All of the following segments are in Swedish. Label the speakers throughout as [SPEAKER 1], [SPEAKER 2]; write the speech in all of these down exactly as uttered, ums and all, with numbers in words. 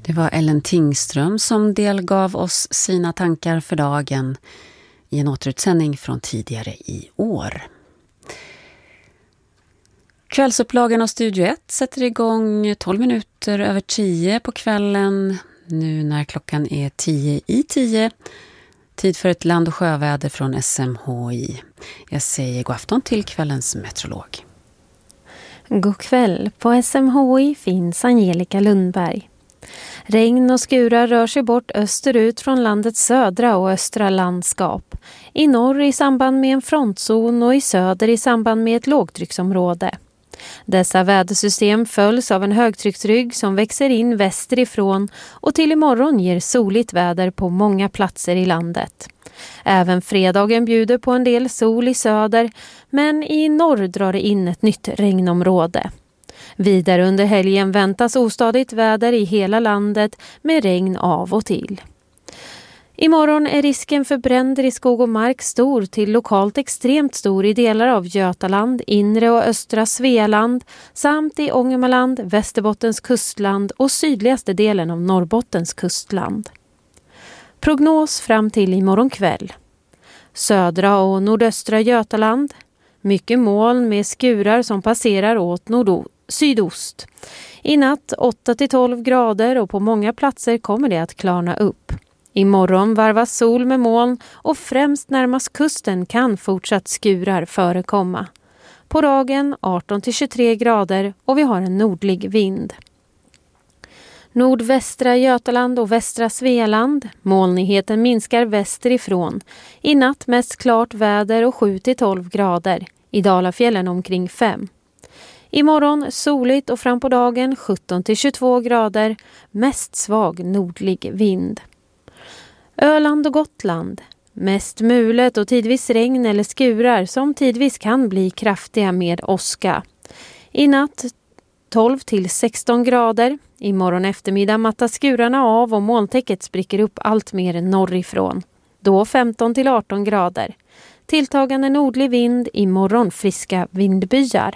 [SPEAKER 1] Det var Ellen Tingström som delgav oss sina tankar för dagen i en återutsändning från tidigare i år. Kvällsupplagan av Studio ett sätter igång tolv minuter över tio på kvällen. Nu när klockan är tio i tio. Tid för ett land- och sjöväder från S M H I. Jag säger god afton till kvällens meteorolog.
[SPEAKER 2] God kväll. På S M H I finns Angelica Lundberg. Regn och skurar rör sig bort österut från landets södra och östra landskap. I norr i samband med en frontzon och i söder i samband med ett lågtrycksområde. Dessa vädersystem följs av en högtrycksrygg som växer in västerifrån och till imorgon ger soligt väder på många platser i landet. Även fredagen bjuder på en del sol i söder, men i norr drar det in ett nytt regnområde. Vidare under helgen väntas ostadigt väder i hela landet med regn av och till. Imorgon är risken för bränder i skog och mark stor till lokalt extremt stor i delar av Götaland, inre och östra Svealand samt i Ångermanland, Västerbottens kustland och sydligaste delen av Norrbottens kustland. Prognos fram till imorgon kväll. Södra och nordöstra Götaland. Mycket moln med skurar som passerar åt nordo- sydost. I natt åtta till tolv grader och på många platser kommer det att klarna upp. Imorgon varvas sol med moln och främst närmast kusten kan fortsatt skurar förekomma. På dagen arton till tjugotre grader och vi har en nordlig vind. Nordvästra Götaland och västra Svealand. Molnigheten minskar västerifrån. I natt mest klart väder och sju till tolv grader. I Dalafjällen omkring fem. Imorgon soligt och fram på dagen sjutton till tjugotvå grader. Mest svag nordlig vind. Öland och Gotland. Mest mulet och tidvis regn eller skurar som tidvis kan bli kraftiga med åska. I natt tolv till sexton grader. Imorgon eftermiddag mattas skurarna av och molntäcket spricker upp allt mer norrifrån. Då femton till arton grader. Tilltagande nordlig vind, imorgon friska vindbyar.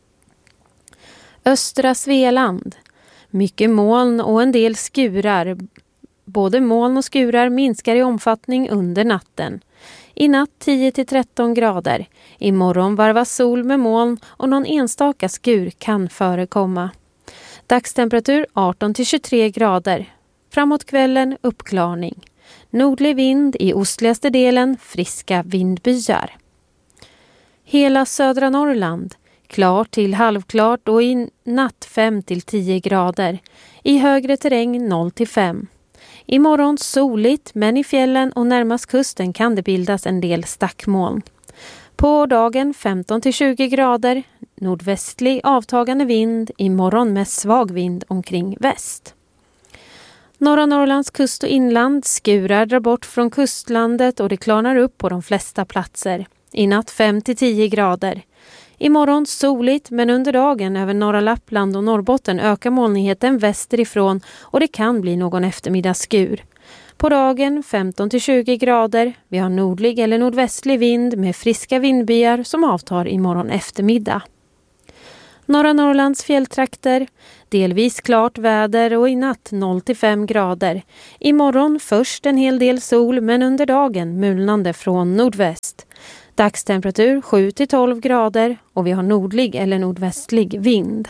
[SPEAKER 2] Östra Svealand. Mycket moln och en del skurar. Både moln och skurar minskar i omfattning under natten. I natt tio till tretton grader. Imorgon varvas sol med moln och någon enstaka skur kan förekomma. Dagstemperatur arton till tjugotre grader. Framåt kvällen uppklarning. Nordlig vind i ostligaste delen, friska vindbyar. Hela södra Norrland. Klart till halvklart och i natt fem till tio grader. I högre terräng noll till fem. Imorgon soligt men i fjällen och närmast kusten kan det bildas en del stackmoln. På dagen femton till tjugo grader. Nordvästlig avtagande vind. Imorgon med svag vind omkring väst. Norra Norrlands kust och inland. Skurar drar bort från kustlandet och det klarnar upp på de flesta platser. I natt fem till tio grader. Imorgon soligt men under dagen över norra Lappland och Norrbotten ökar molnigheten västerifrån och det kan bli någon eftermiddagsskur. På dagen femton till tjugo grader. Vi har nordlig eller nordvästlig vind med friska vindbyar som avtar imorgon eftermiddag. Norra Norrlands fjälltrakter. Delvis klart väder och i natt noll till fem grader. Imorgon först en hel del sol men under dagen mulnande från nordväst. Dagstemperatur sju till tolv grader och vi har nordlig eller nordvästlig vind.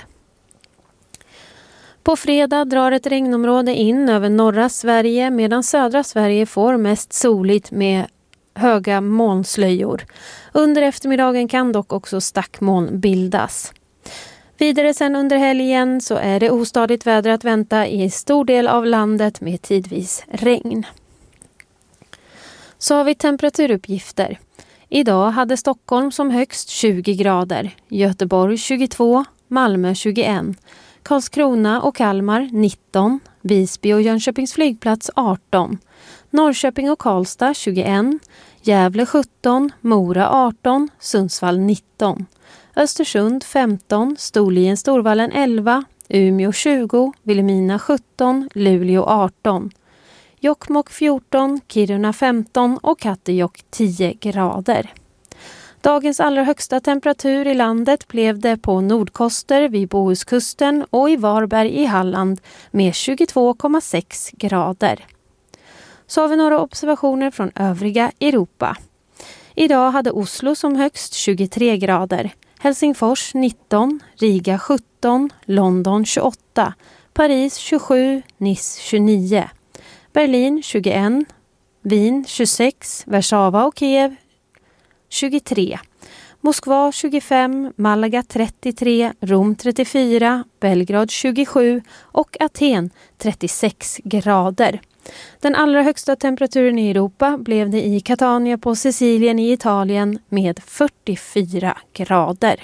[SPEAKER 2] På fredag drar ett regnområde in över norra Sverige medan södra Sverige får mest soligt med höga molnslöjor. Under eftermiddagen kan dock också stackmoln bildas. Vidare sen under helgen så är det ostadigt väder att vänta i stor del av landet med tidvis regn. Så har vi temperaturuppgifter. Idag hade Stockholm som högst tjugo grader, Göteborg tjugotvå, Malmö tjugoett, Karlskrona och Kalmar nitton, Visby och Jönköpings flygplats arton, Norrköping och Karlstad tjugoett, Gävle sjutton, Mora arton, Sundsvall nitton, Östersund femton, Storlien Storvallen elva, Umeå tjugo, Vilhelmina sjutton, Luleå arton, Jokkmokk fjorton, Kiruna femton och Kattejock tio grader. Dagens allra högsta temperatur i landet blev det på Nordkoster vid Bohuskusten och i Varberg i Halland med tjugotvå komma sex grader. Så har vi några observationer från övriga Europa. Idag hade Oslo som högst tjugotre grader, Helsingfors nitton, Riga sjutton, London tjugoåtta, Paris tjugosju, Nice tjugonio, Berlin tjugoett, Wien tjugosex, Warszawa och Kiev tjugotre, Moskva tjugofem, Malaga trettiotre, Rom trettiofyra, Belgrad tjugosju och Aten trettiosex grader. Den allra högsta temperaturen i Europa blev det i Catania på Sicilien i Italien med fyrtiofyra grader.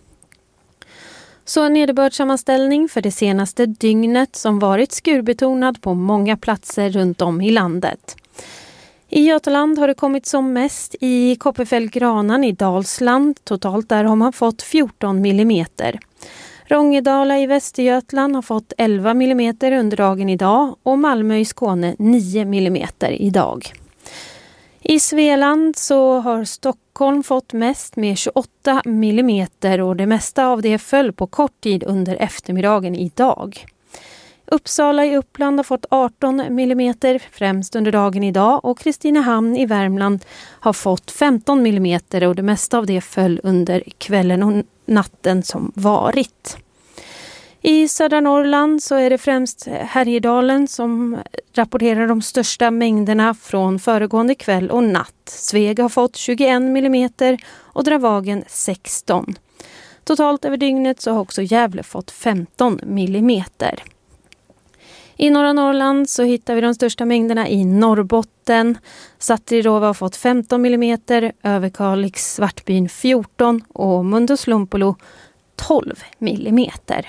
[SPEAKER 2] Så en nederbördssammanställning för det senaste dygnet som varit skurbetonad på många platser runt om i landet. I Götaland har det kommit som mest i Koppefällgranan i Dalsland. Totalt där har man fått fjorton millimeter. Rångedala i Västergötland har fått elva millimeter under dagen idag och Malmö i Skåne nio millimeter idag. I Svealand så har Stockholm fått mest med tjugoåtta millimeter och det mesta av det föll på kort tid under eftermiddagen idag. Uppsala i Uppland har fått arton millimeter främst under dagen idag och Kristinehamn i Värmland har fått femton millimeter och det mesta av det föll under kvällen och natten som varit. I södra Norrland så är det främst Härjedalen som rapporterar de största mängderna från föregående kväll och natt. Sveg har fått tjugoett millimeter och Dravagen sexton. Totalt över dygnet så har också Gävle fått femton millimeter. I norra Norrland så hittar vi de största mängderna i Norrbotten. Satirova har fått femton millimeter, Överkalix Svartbyn fjorton och Munduslumpolo tolv millimeter.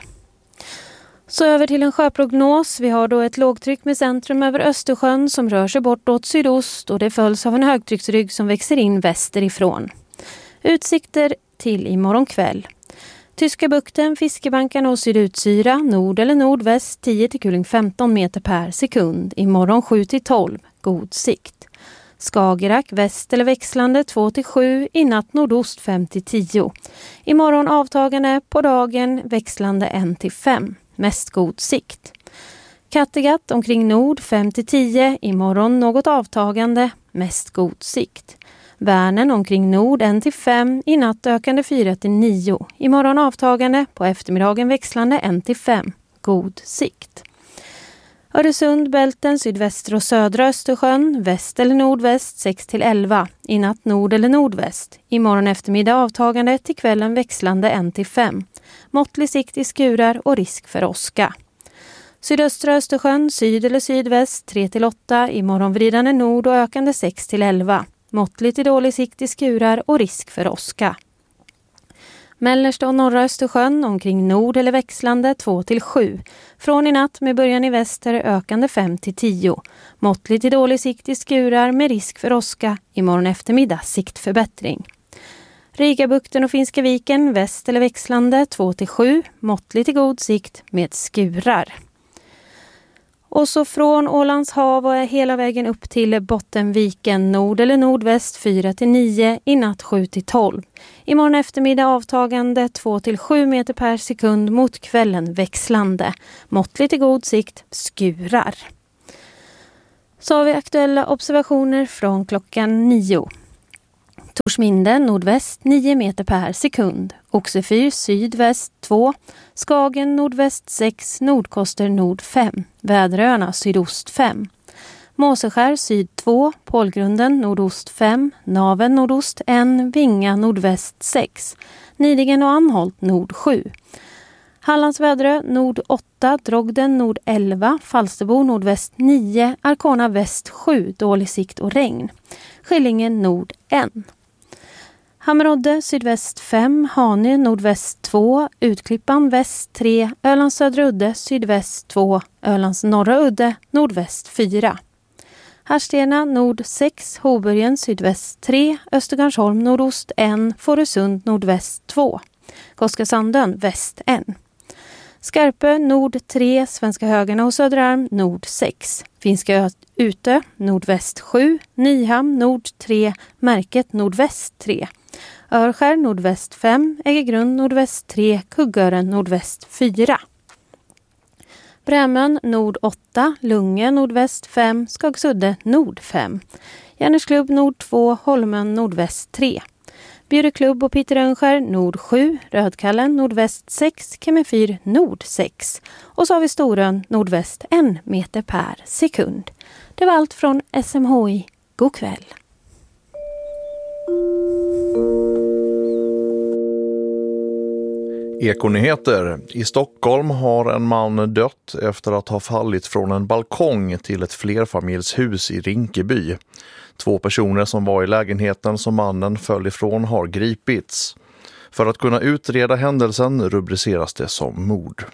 [SPEAKER 2] Så över till en sjöprognos. Vi har då ett lågtryck med centrum över Östersjön som rör sig bortåt sydost och det följs av en högtrycksrygg som växer in västerifrån. Utsikter till imorgon kväll. Tyska bukten, Fiskebankarna och Sydutsyra, nord eller nordväst tio till femton meter per sekund. Imorgon sju till tolv, god sikt. Skagerrak, väst eller växlande två till sju, i natt nordost fem till tio. Imorgon avtagande, på dagen växlande ett till fem, mest god sikt. Kattegatt omkring nord fem till tio, imorgon något avtagande, mest god sikt. Värnen omkring nord ett till fem, i natt ökande fyra till nio. Imorgon avtagande, på eftermiddagen växlande ett till fem, god sikt. Öresund, Bälten, sydvästra och södra Östersjön, väst eller nordväst sex till elva, i natt nord eller nordväst. Imorgon eftermiddag avtagande, till kvällen växlande ett till fem. Måttlig sikt i skurar och risk för åska. Sydöstra Östersjön, syd eller sydväst tre till åtta, imorgon vridande nord och ökande sex till elva. Måttligt i dålig sikt i skurar och risk för åska. Mellersta och norra Östersjön omkring nord eller växlande två till sju. Från i natt med början i väster ökande fem till tio. Måttligt i dålig sikt i skurar med risk för åska. Imorgon eftermiddag siktförbättring. Rigabukten och Finska viken väst eller växlande två till sju. Måttligt i god sikt med skurar. Och så från Ålands hav och hela vägen upp till Bottenviken, nord eller nordväst fyra till nio, i natt sju till tolv. Imorgon eftermiddag avtagande två till sju meter per sekund, mot kvällen växlande. Måttligt i god sikt, skurar. Så har vi aktuella observationer från klockan nio. Torsminde nordväst nio meter per sekund. Oxefyr sydväst två. Skagen nordväst sex. Nordkoster nord fem. Väderöarna sydost fem. Måseskär syd två. Pålgrunden nordost fem. Naven nordost ett. Vinga nordväst sex. Nidingen och Anholt nord sju. Hallands Väderö nord åtta. Drogden nord elva. Falsterbo nordväst nio. Arkona väst sju. Dålig sikt och regn. Skillingen nord ett. Hammerodde sydväst fem, Hanö nordväst två, Utklippan väst tre, Ölands södra udde sydväst två, Ölands norra udde nordväst fyra. Harstena nord sex, Hoburgen sydväst tre, Östergarnsholm nordost ett, Fårösund nordväst två, Koskasandön väst ett. Skarpö nord tre, Svenska Högarna och Söderarm nord sex, Finska Utö nordväst sju, Nyhamn nord tre, Märket nordväst tre. Örskär nordväst fem, Äggegrund nordväst tre, Kuggören nordväst fyra. Brämön nord åtta, Lungen nordväst fem, Skagsudde nord fem. Järnesklubb nord två, Holmön nordväst tre. Bjureklubb och Piterönskär nord sju, Rödkallen nordväst sex, Kemefyr nord sex. Och så har vi Storön nordväst en meter per sekund. Det var allt från S M H I. God kväll.
[SPEAKER 3] Ekonyheter. I Stockholm har en man dött efter att ha fallit från en balkong till ett flerfamiljshus i Rinkeby. Två personer som var i lägenheten som mannen föll ifrån har gripits. För att kunna utreda händelsen rubriceras det som mord.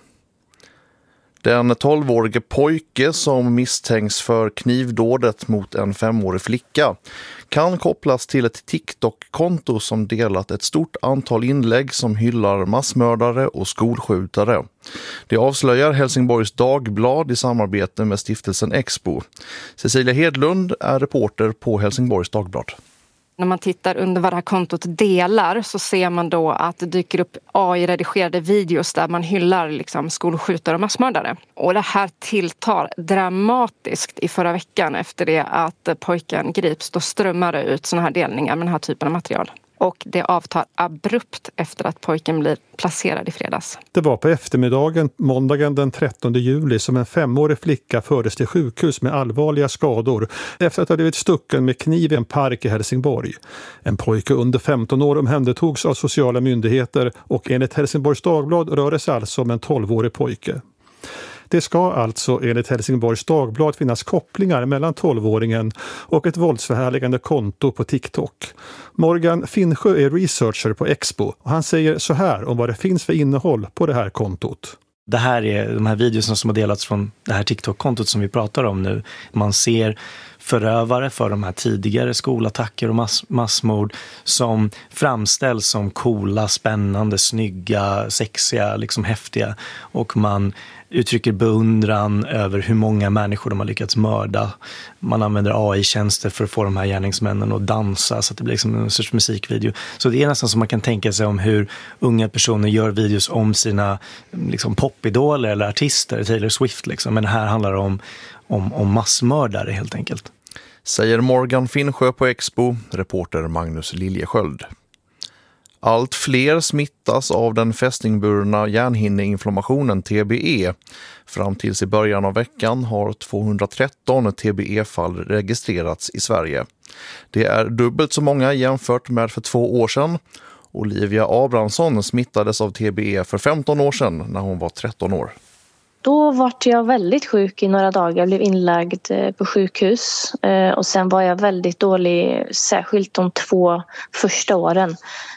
[SPEAKER 3] Den tolvårige pojke som misstänks för knivdådet mot en femårig flicka kan kopplas till ett TikTok-konto som delat ett stort antal inlägg som hyllar massmördare och skolskjutare. Det avslöjar Helsingborgs Dagblad i samarbete med stiftelsen Expo. Cecilia Hedlund är reporter på Helsingborgs Dagblad.
[SPEAKER 4] När man tittar under vad det här kontot delar så ser man då att det dyker upp A I-redigerade videos där man hyllar liksom skolskjutare och massmördare. Och det här tilltar dramatiskt i förra veckan efter det att pojken grips. Då strömmar det ut såna här delningar med den här typen av material. Och det avtar abrupt efter att pojken blir placerad i fredags.
[SPEAKER 5] Det var på eftermiddagen, måndagen den trettonde juli, som en femårig flicka fördes till sjukhus med allvarliga skador efter att ha blivit stucken med kniv i en park i Helsingborg. En pojke under femton år omhändertogs av sociala myndigheter och enligt Helsingborgs Dagblad rör det sig alltså om en tolvårig pojke. Det ska alltså enligt Helsingborgs Dagblad finnas kopplingar mellan tolvåringen och ett våldsförhärligande konto på TikTok. Morgan Finnsjö är researcher på Expo och han säger så här om vad det finns för innehåll på det här kontot.
[SPEAKER 6] Det här är de här videorna som har delats från det här TikTok-kontot som vi pratar om nu. Man ser förövare för de här tidigare skolattacker och mass- massmord som framställs som coola, spännande, snygga, sexiga, liksom häftiga. Och man uttrycker beundran över hur många människor de har lyckats mörda. Man använder A I-tjänster för att få de här gärningsmännen att dansa så att det blir liksom en sorts musikvideo. Så det är nästan som man kan tänka sig om hur unga personer gör videos om sina liksom, popidoler eller artister, Taylor Swift liksom. Men här handlar det om, om, om massmördare helt enkelt.
[SPEAKER 3] Säger Morgan Finnsjö på Expo, reporter Magnus Liljesköld. Allt fler smittas av den fästingburna hjärnhinneinflammationen T B E. Fram tills i början av veckan har tvåhundratretton T B E-fall registrerats i Sverige. Det är dubbelt så många jämfört med för två år sedan. Olivia Abrahamsson smittades av T B E för femton år sedan när hon var tretton år.
[SPEAKER 7] Då var jag väldigt sjuk i några dagar, jag blev inlagd på sjukhus och sen var jag väldigt dålig, särskilt de två första åren.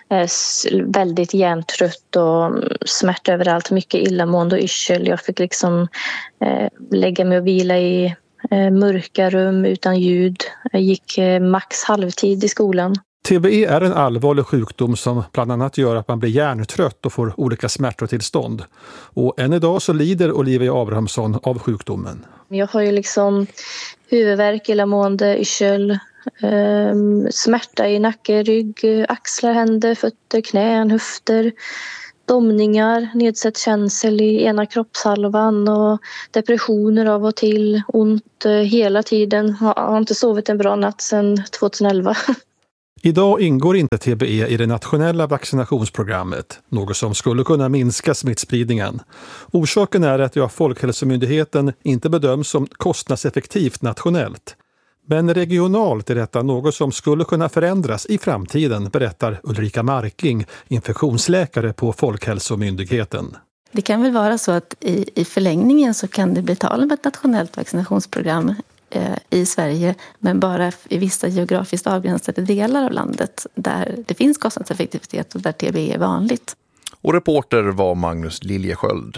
[SPEAKER 7] Väldigt hjärntrött och smärta överallt, mycket illamående och yrsel. Jag fick liksom lägga mig och vila i mörka rum utan ljud. Jag gick max halvtid i skolan.
[SPEAKER 5] T B E är en allvarlig sjukdom som bland annat gör att man blir hjärntrött och får olika smärtotillstånd. Och än idag så lider Olivia Abrahamsson av sjukdomen.
[SPEAKER 7] Jag har ju liksom huvudvärk, illamående, yrsel, eh, smärta i nacke, rygg, axlar, händer, fötter, knän, höfter, domningar, nedsatt känsel i ena kroppshalvan och depressioner av och till, ont hela tiden. Jag har inte sovit en bra natt sedan tjugoelva.
[SPEAKER 5] Idag ingår inte T B E i det nationella vaccinationsprogrammet, något som skulle kunna minska smittspridningen. Orsaken är att det av Folkhälsomyndigheten inte bedöms som kostnadseffektivt nationellt. Men regionalt är detta något som skulle kunna förändras i framtiden, berättar Ulrika Marking, infektionsläkare på Folkhälsomyndigheten.
[SPEAKER 8] Det kan väl vara så att i, i förlängningen så kan det bli tal om ett nationellt vaccinationsprogram i Sverige, men bara i vissa geografiskt avgränsade delar av landet där det finns kostnadseffektivitet och där T B E är vanligt.
[SPEAKER 3] Och reporter var Magnus Liljesköld.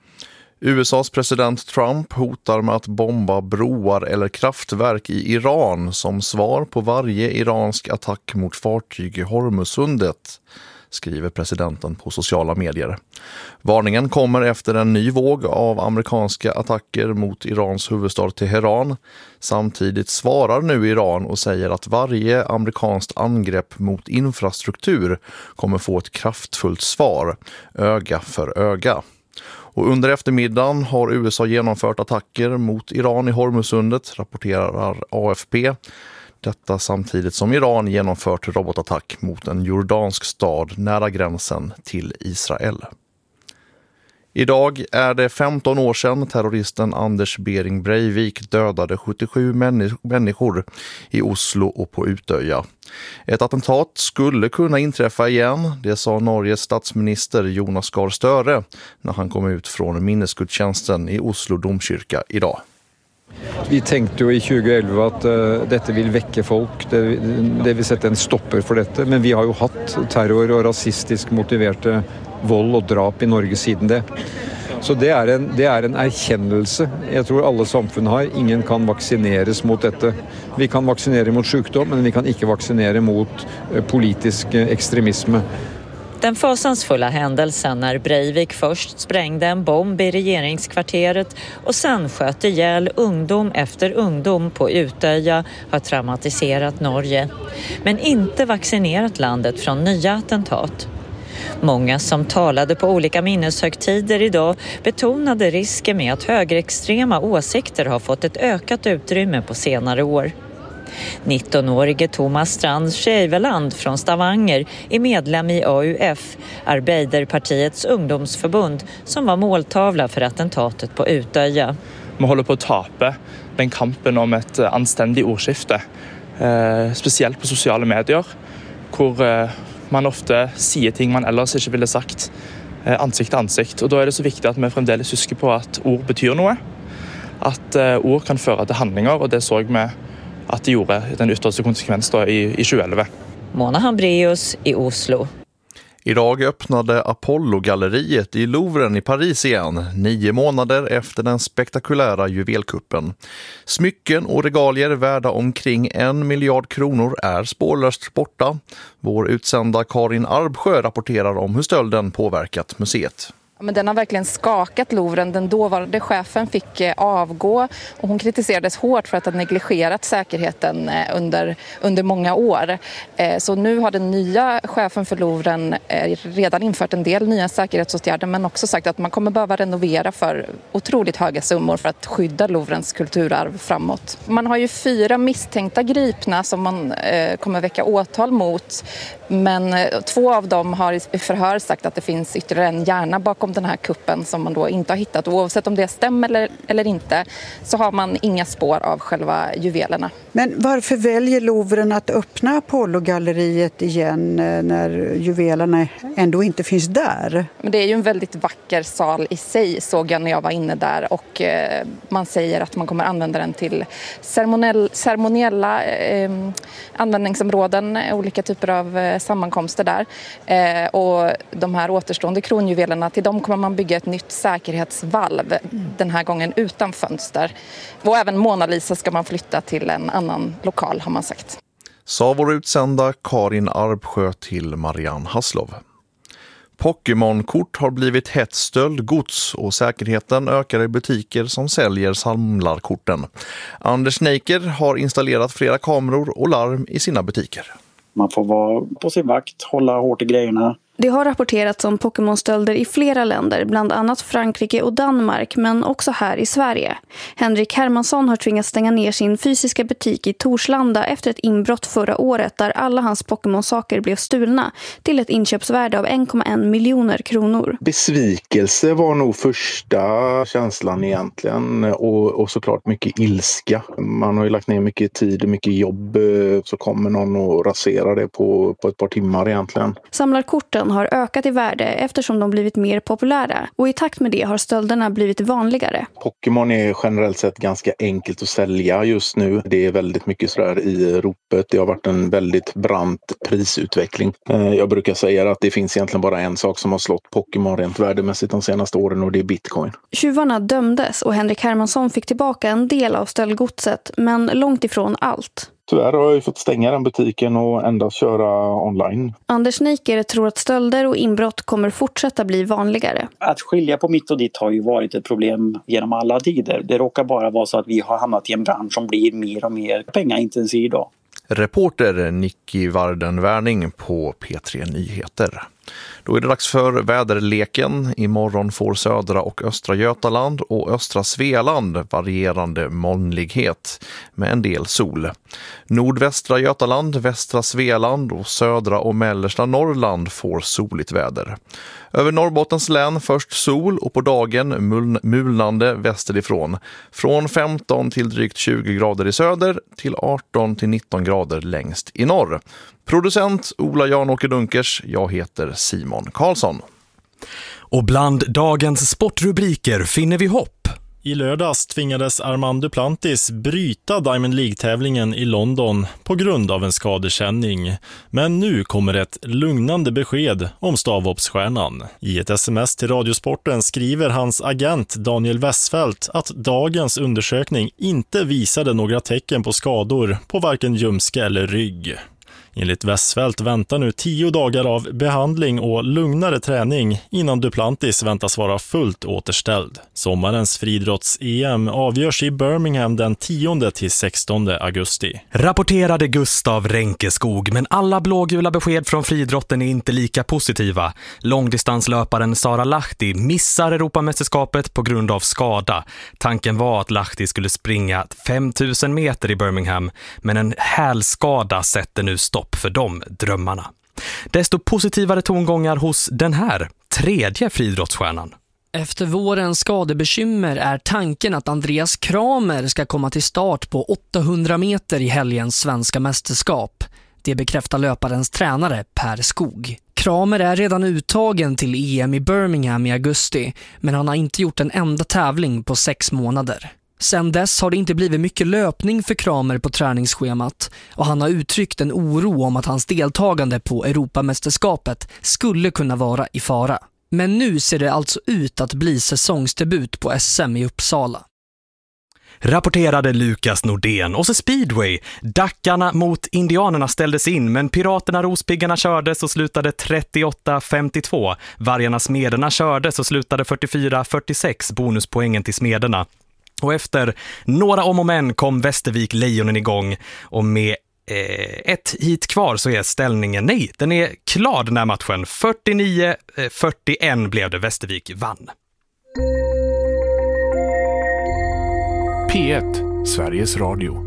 [SPEAKER 3] U S A:s president Trump hotar med att bomba broar eller kraftverk i Iran som svar på varje iransk attack mot fartyg i Hormuzsundet. skriver presidenten på sociala medier. Varningen kommer efter en ny våg av amerikanska attacker mot Irans huvudstad Teheran. Samtidigt svarar nu Iran och säger att varje amerikanskt angrepp mot infrastruktur kommer få ett kraftfullt svar, öga för öga. Och under eftermiddagen har U S A genomfört attacker mot Iran i Hormuzsundet, rapporterar A F P. Detta samtidigt som Iran genomfört robotattack mot en jordansk stad nära gränsen till Israel. Idag är det femton år sedan terroristen Anders Behring Breivik dödade sjuttiosju människor i Oslo och på Utöja. Ett attentat skulle kunna inträffa igen, det sa Norges statsminister Jonas Gahr Støre när han kom ut från minnesgudstjänsten i Oslo domkyrka idag.
[SPEAKER 9] Vi tänkte ju i tjugoelva att uh, detta vill väcka folk, det, det vill sätta en stopper för detta, men vi har ju haft terror och rasistiskt motiverade våld och drap i Norge sedan det. Så det är en det är en erkännelse. Jag tror alla samfund har, ingen kan vaccineras mot detta. Vi kan vaccinera mot sjukdom, men vi kan inte vaccinera mot uh, politisk uh, extremism.
[SPEAKER 10] Den fasansfulla händelsen när Breivik först sprängde en bomb i regeringskvarteret och sen sköt ihjäl ungdom efter ungdom på Utöja har traumatiserat Norge, men inte vaccinerat landet från nya attentat. Många som talade på olika minneshögtider idag betonade risken med att högerextrema åsikter har fått ett ökat utrymme på senare år. nittonårige Thomas Strand Skeiveland från Stavanger är medlem i A U F, Arbeiderpartiets ungdomsförbund, som var måltavla för attentatet på Utöja.
[SPEAKER 11] Man håller på att tape den kampen om ett anständigt ordskifte, eh, speciellt på sociala medier, hvor eh, man ofta säger ting man ellers inte ville sagt eh, ansikt till ansikt. Och då är det så viktigt att vi fremdeles husker på att ord betyder något, att eh, ord kan föra till handlingar, och det såg vi att det gjorde den yttersta konsekvens då i, i tjugoelva.
[SPEAKER 10] Mona Hambreus i Oslo.
[SPEAKER 3] Idag öppnade Apollo-galleriet i Louvren i Paris igen, nio månader efter den spektakulära juvelkuppen. Smycken och regalier värda omkring en miljard kronor är spårlöst borta. Vår utsända Karin Arbsjö rapporterar om hur stölden påverkat museet.
[SPEAKER 12] Men den har verkligen skakat Louvren. Den dåvarande chefen fick avgå och hon kritiserades hårt för att ha negligerat säkerheten under, under många år. Så nu har den nya chefen för Louvren redan infört en del nya säkerhetsåtgärder, men också sagt att man kommer behöva renovera för otroligt höga summor för att skydda Louvrens kulturarv framåt. Man har ju fyra misstänkta gripna som man kommer väcka åtal mot, men två av dem har i förhör sagt att det finns ytterligare en hjärna bakom den här kuppen som man då inte har hittat. Och oavsett om det stämmer eller, eller inte så har man inga spår av själva juvelerna.
[SPEAKER 13] Men varför väljer Louvren att öppna Apollo-galleriet igen när juvelerna ändå inte finns där?
[SPEAKER 12] Men det är ju en väldigt vacker sal i sig, såg jag när jag var inne där, och eh, man säger att man kommer använda den till ceremoniell, ceremoniella eh, användningsområden, olika typer av eh, sammankomster där. Eh, och de här återstående kronjuvelerna, till dem kommer man bygga ett nytt säkerhetsvalv, mm. den här gången utan fönster. Och även Mona Lisa ska man flytta till en annan lokal, har man sagt.
[SPEAKER 3] Sa vår utsända Karin Arbsjö till Marianne Haslov. Pokémon-kort har blivit hett stöldgods och säkerheten ökar i butiker som säljer samlarkorten. Anders Neiker har installerat flera kameror och larm i sina butiker.
[SPEAKER 14] Man får vara på sin vakt, hålla hårt i grejerna.
[SPEAKER 15] Det har rapporterats om Pokémon-stölder i flera länder, bland annat Frankrike och Danmark, men också här i Sverige. Henrik Hermansson har tvingats stänga ner sin fysiska butik i Torslanda efter ett inbrott förra året där alla hans Pokémon-saker blev stulna till ett inköpsvärde av en komma en miljoner kronor.
[SPEAKER 16] Besvikelse var nog första känslan egentligen, och, och såklart mycket ilska. Man har ju lagt ner mycket tid och mycket jobb, så kommer någon och rasera det på, på ett par timmar egentligen.
[SPEAKER 15] Samlarkorten har ökat i värde eftersom de blivit mer populära, och i takt med det har stölderna blivit vanligare.
[SPEAKER 16] Pokémon är generellt sett ganska enkelt att sälja just nu. Det är väldigt mycket sådär i ropet. Det har varit en väldigt brant prisutveckling. Jag brukar säga att det finns egentligen bara en sak som har slått Pokémon rent värdemässigt de senaste åren, och det är Bitcoin.
[SPEAKER 15] Tjuvarna dömdes och Henrik Hermansson fick tillbaka en del av stöldgodset, men långt ifrån allt.
[SPEAKER 16] Tyvärr har jag fått stänga den butiken och endast köra online.
[SPEAKER 15] Anders Neiker tror att stölder och inbrott kommer fortsätta bli vanligare.
[SPEAKER 14] Att skilja på mitt och ditt har ju varit ett problem genom alla tider. Det råkar bara vara så att vi har hamnat i en bransch som blir mer och mer pengaintensiv idag.
[SPEAKER 3] Reporter Nicky Varden-Wärning på P tre Nyheter. Då är det dags för väderleken. Imorgon får södra och östra Götaland och östra Svealand varierande molnlighet med en del sol. Nordvästra Götaland, västra Svealand och södra och mellersta Norrland får soligt väder. Över Norrbottens län först sol och på dagen muln- mulnande västerifrån. Från femton till drygt tjugo grader i söder till arton till nitton grader längst i norr. Producent Ola Jan-Åke Dunkers, jag heter Simon Karlsson.
[SPEAKER 17] Och bland dagens sportrubriker finner vi hopp.
[SPEAKER 18] I lördags tvingades Armand Duplantis bryta Diamond League-tävlingen i London på grund av en skadekänning. Men nu kommer ett lugnande besked om stavhoppsstjärnan. I ett sms till Radiosporten skriver hans agent Daniel Westfeldt att dagens undersökning inte visade några tecken på skador på varken ljumske eller rygg. Enligt Westfeldt väntar nu tio dagar av behandling och lugnare träning innan Duplantis väntas vara fullt återställd. Sommarens friidrotts-E M avgörs i Birmingham den tionde till sextonde augusti.
[SPEAKER 17] Rapporterade Gustav Ränkeskog, men alla blågula besked från friidrotten är inte lika positiva. Långdistanslöparen Sara Lahti missar Europamästerskapet på grund av skada. Tanken var att Lahti skulle springa fem tusen meter i Birmingham, men en hälskada sätter nu stopp för de drömmarna. Desto positivare tongångar hos den här tredje friidrottsstjärnan.
[SPEAKER 19] Efter vårens skadebekymmer är tanken att Andreas Kramer ska komma till start på åttahundra meter i helgens svenska mästerskap. Det bekräftar löparens tränare Per Skog. Kramer är redan uttagen till E M i Birmingham i augusti, men han har inte gjort en enda tävling på sex månader. Sen dess har det inte blivit mycket löpning för Kramer på träningsschemat och han har uttryckt en oro om att hans deltagande på Europamästerskapet skulle kunna vara i fara. Men nu ser det alltså ut att bli säsongsdebut på S M i Uppsala.
[SPEAKER 17] Rapporterade Lukas Nordén. Och så speedway. Dackarna mot indianerna ställdes in, men piraterna Rospiggarna kördes och slutade trettioåtta femtiotvå. Vargarna Smederna kördes och slutade fyrtiofyra fyrtiosex, bonuspoängen till Smederna. Och efter några om och men kom Västervik Lejonen igång och med eh, ett hit kvar så är ställningen, nej, den är klar den här matchen. fyrtionio fyrtioett blev det, Västervik vann.
[SPEAKER 20] P ett, Sveriges Radio.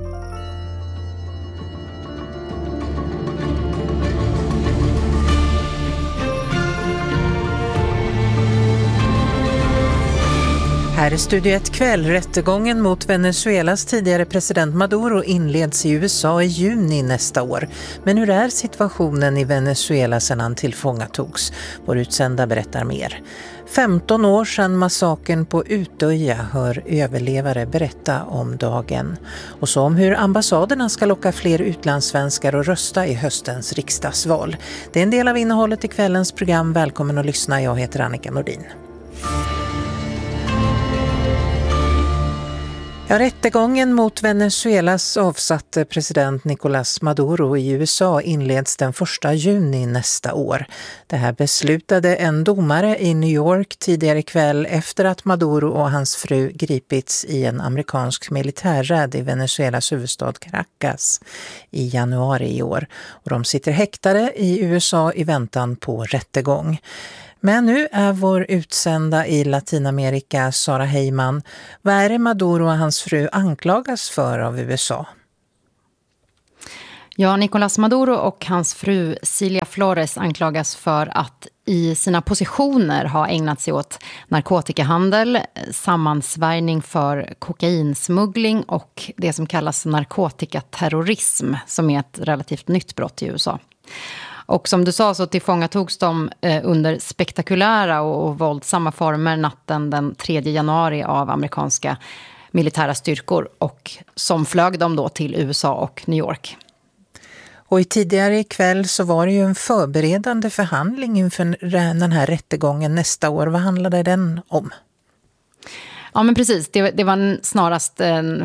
[SPEAKER 21] Här är Studio ett kväll. Rättegången mot Venezuelas tidigare president Maduro inleds i U S A i juni nästa år. Men hur är situationen i Venezuela sedan han tillfångatogs? Vår utsända berättar mer. femton år sedan massakern på Utöja hör överlevare berätta om dagen. Och så om hur ambassaderna ska locka fler utlandssvenskar att rösta i höstens riksdagsval. Det är en del av innehållet i kvällens program. Välkommen att lyssna. Jag heter Annika Nordin. Ja, rättegången mot Venezuelas avsatte president Nicolás Maduro i U S A inleds den första juni nästa år. Det här beslutade en domare i New York tidigare kväll efter att Maduro och hans fru gripits i en amerikansk militärräd i Venezuelas huvudstad Caracas i januari i år. Och de sitter häktade i U S A i väntan på rättegång. Men nu är vår utsända i Latinamerika, Sara Heyman. Vad är det Maduro och hans fru anklagas för av U S A?
[SPEAKER 22] Ja, Nicolás Maduro och hans fru Cilia Flores anklagas för att i sina positioner ha ägnat sig åt narkotikahandel, sammansvärjning för kokainsmuggling och det som kallas narkotikaterrorism, som är ett relativt nytt brott i U S A. Och som du sa så tillfångatogs de under spektakulära och våldsamma former natten den tredje januari av amerikanska militära styrkor och som flög de då till U S A och New York.
[SPEAKER 21] Och i tidigare ikväll så var det ju en förberedande förhandling inför den här rättegången nästa år. Vad handlade den om?
[SPEAKER 22] Ja men precis, det, det var snarast en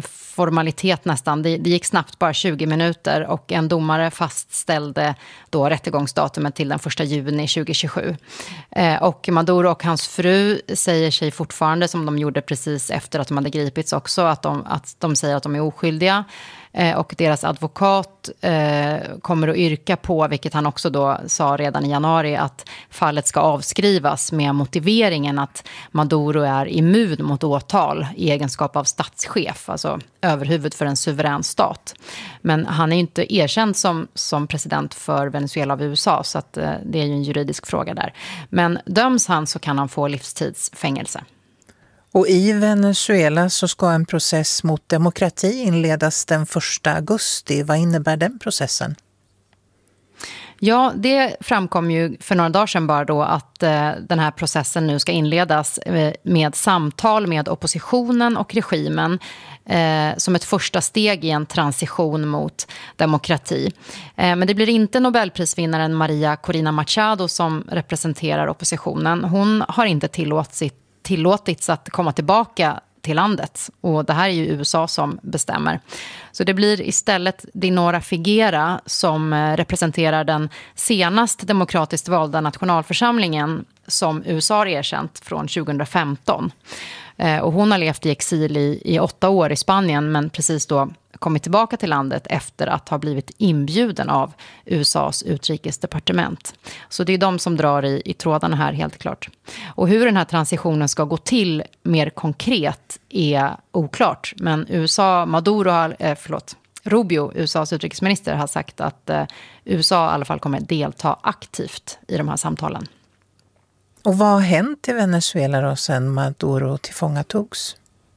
[SPEAKER 22] formalitet nästan. Det, det gick snabbt, bara tjugo minuter, och en domare fastställde då rättegångsdatumet till den första juni tjugohundratjugosju. Eh, och Maduro och hans fru säger sig fortfarande, som de gjorde precis efter att de hade gripits också, att de, att de säger att de är oskyldiga. Eh, och deras advokat eh, kommer att yrka på, vilket han också då sa redan i januari, att fallet ska avskrivas med motiveringen att Maduro är immun mot åtal i egenskap av statschef, alltså överhuvud för en suverän stat. Men han är ju inte erkänd som, som president för Venezuela av U S A, så att, eh, det är ju en juridisk fråga där. Men döms han så kan han få livstidsfängelse.
[SPEAKER 21] Och i Venezuela så ska en process mot demokrati inledas den första augusti. Vad innebär den processen?
[SPEAKER 22] Ja, det framkom ju för några dagar sedan bara då att eh, den här processen nu ska inledas eh, med samtal med oppositionen och regimen eh, som ett första steg i en transition mot demokrati. Eh, men det blir inte Nobelprisvinnaren Maria Corina Machado som representerar oppositionen. Hon har inte tillåtit tillåtits att komma tillbaka till landet, och det här är ju U S A som bestämmer. Så det blir istället Dinora Figuera som representerar den senast demokratiskt valda nationalförsamlingen som U S A har erkänt från tjugohundrafemton. Och hon har levt i exil i, i åtta år i Spanien, men precis då kommit tillbaka till landet efter att ha blivit inbjuden av U S A:s utrikesdepartement. Så det är de som drar i, i trådarna här, helt klart. Och hur den här transitionen ska gå till mer konkret är oklart. Men U S A, Maduro har, eh, förlåt, Rubio, U S A:s utrikesminister, har sagt att eh, U S A i alla fall kommer delta aktivt i de här samtalen.
[SPEAKER 21] Och vad har hänt i Venezuela då sen Maduro tillfångatogs?